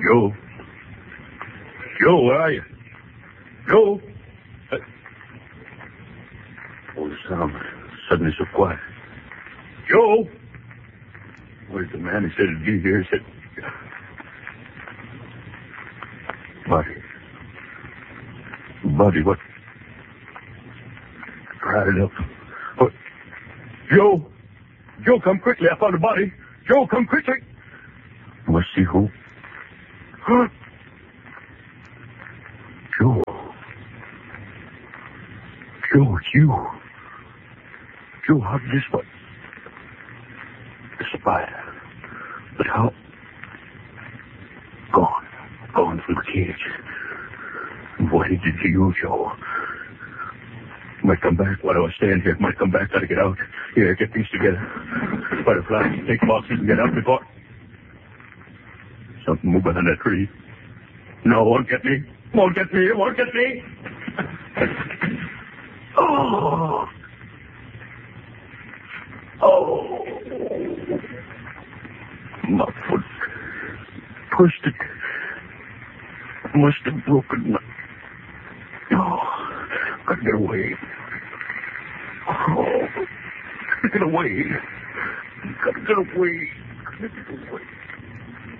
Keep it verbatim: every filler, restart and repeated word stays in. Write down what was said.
Joe. Joe, where are you? Joe. Uh, oh, the sound suddenly so quiet. Joe. Where's the man? He said he'd be here. He said... Buddy. Buddy, what? Cried it up. What? Joe! Joe, come quickly. I found a body. Joe, come quickly. Must see who? Huh? Joe. Joe, it's you. Joe, how did this one? The spider. But how? Gone. Gone from the cage. What did it to you, Joe? Might come back while I was staying here. Might come back. Gotta get out. Here, get these together. Butterflies, take boxes and get out before... Something move behind that tree. No, won't get me. Won't get me. Won't get me. Oh. Oh. My foot pushed it. Must have broken my... Oh. Gotta get away. Oh. Gotta get away. Gotta get away. Gotta get away.